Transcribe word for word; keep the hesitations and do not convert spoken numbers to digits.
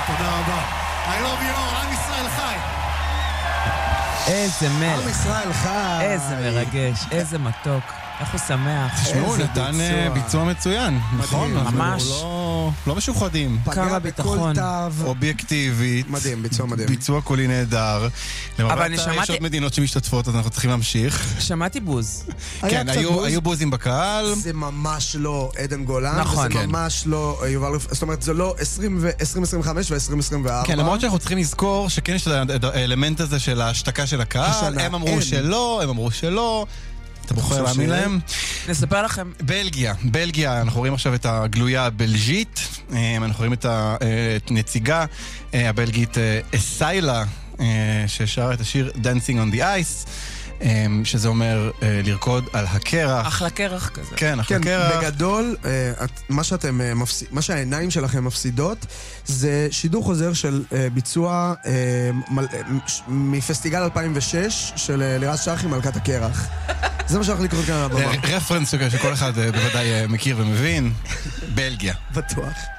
תודה רבה. I love you all, עם ישראל חי. איזה מלך. עם ישראל חי. איזה מרגש, איזה מתוק. איך הוא שמח. תשמעו, נתן ביצוע מצוין, נכון? ממש. לא משוחדים. כמה ביטחון. אובייקטיבית. מדהים, ביצוע מדהים. ביצוע קולי נהדר. אבל אני שמעתי... יש עוד מדינות שמשתתפות, אז אנחנו צריכים להמשיך. שמעתי בוז. כן, היו בוזים בקהל. זה ממש לא עדן גולן. נכון. זה ממש לא יובל... זאת אומרת, זה לא עשרים עשרים וחמש ו-עשרים עשרים וארבע. כן, למרות שאנחנו צריכים לזכור שכן יש את האלמנט הזה של ההשתקה של הקהל. הם אמרו שלא, הם אמרו שלא. אתה בוחר להאמין להם? נספר לכם. בלגיה, בלגיה, אנחנו רואים עכשיו את הגלויה הבלג'ית, אנחנו רואים את הנציגה הבלגית אסיילה, ששרה את השיר Dancing on the Ice, שזה אומר לרקוד על הקרח. אחלה קרח כזה. כן, אחלה קרח. בגדול, מה שאתם, מה שהעיניים שלכם מפסידות, זה שידור חוזר של ביצוע מפסטיגל אלפיים ושש של לירז שרחי מלכת הקרח. זה מה שאנחנו לקרוא כאן על הבמה. רפרנס שכל אחד בוודאי מכיר ומבין. בלגיה. בטוח.